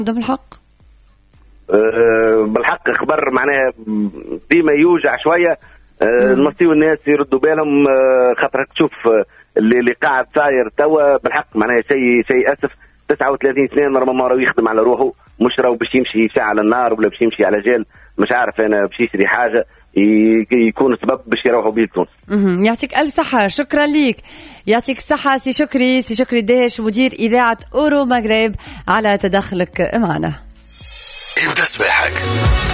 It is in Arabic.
ده بالحق بالحق خبر معناها ديما يوجع شويه. المصريين الناس يردوا بالهم خاطر تشوف اللي قاعد صاير توا بالحق معناها شيء اسف. 39 سنه نورمالمون راهو يخدم على روحه، مش راهو باش يمشي يشعل النار ولا باش يمشي على جال مش عارف انا باش يشري حاجه يكون سبب باش يروحوا بيه تونس. يعطيك الف صحه، شكرا ليك. يعطيك الصحه سي شكري دهش مدير اذاعه اورو مغرب على تدخلك معنا. ابدأ صباحك.